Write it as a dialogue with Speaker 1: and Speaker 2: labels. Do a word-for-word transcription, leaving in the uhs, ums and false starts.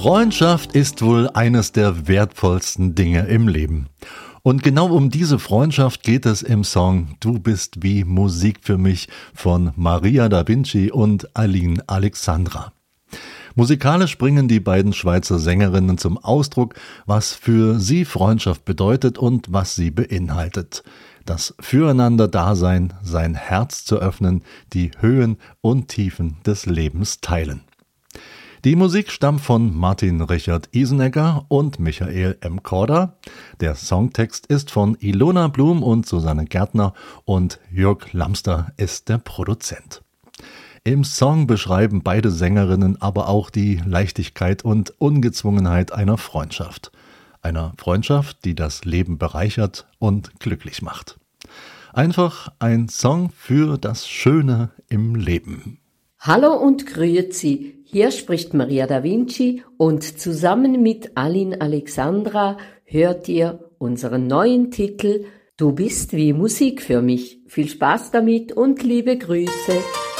Speaker 1: Freundschaft ist wohl eines der wertvollsten Dinge im Leben. Und genau um diese Freundschaft geht es im Song Du bist wie Musik für mich von Maria da Vinci und Aline Alexandra. Musikalisch bringen die beiden Schweizer Sängerinnen zum Ausdruck, was für sie Freundschaft bedeutet und was sie beinhaltet. Das Füreinander-Dasein, sein Herz zu öffnen, die Höhen und Tiefen des Lebens teilen. Die Musik stammt von Martin Richard Isenegger und Michael M. Korda. Der Songtext ist von Ilona Blum und Susanne Gärtner und Jörg Lamster ist der Produzent. Im Song beschreiben beide Sängerinnen aber auch die Leichtigkeit und Ungezwungenheit einer Freundschaft. Einer Freundschaft, die das Leben bereichert und glücklich macht. Einfach ein Song für das Schöne im Leben.
Speaker 2: Hallo und grüezi, hier spricht Maria da Vinci und zusammen mit Aline Alexandra hört ihr unseren neuen Titel Du bist wie Musik für mich. Viel Spaß damit und liebe Grüße.